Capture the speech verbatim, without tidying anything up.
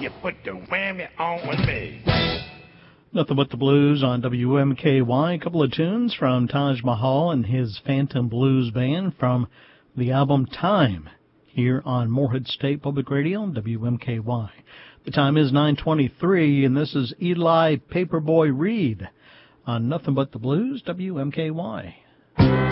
you put the whammy on with me. Nothing But the Blues on W M K Y. A couple of tunes from Taj Mahal and his Phantom Blues Band from the album Time here on Morehead State Public Radio and W M K Y. The time is nine twenty-three, and this is Eli Paperboy Reed on Nothing But the Blues, W M K Y.